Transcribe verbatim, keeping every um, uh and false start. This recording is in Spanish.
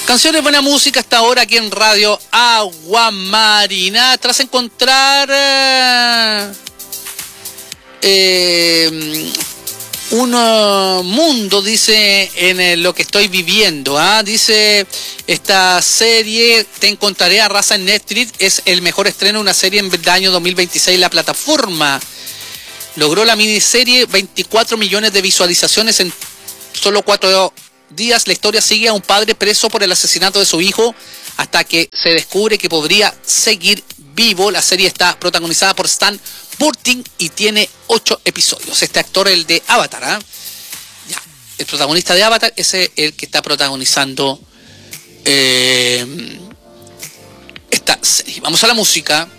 Canciones, buena música hasta ahora aquí en Radio Agua Marina. Tras encontrar eh, eh, un uh, mundo, dice, en eh, lo que estoy viviendo. ¿ah? Dice, esta serie, Te encontraré a raza en Netflix, es el mejor estreno de una serie en el año dos mil veintiséis. La plataforma logró la miniserie veinticuatro millones de visualizaciones en solo cuatro días. La historia sigue a un padre preso por el asesinato de su hijo hasta que se descubre que podría seguir vivo. La serie está protagonizada por Stan Burting y tiene ocho episodios. Este actor, el de Avatar, ¿eh? ya, el protagonista de Avatar, ese es el que está protagonizando eh, esta serie. Vamos a la música.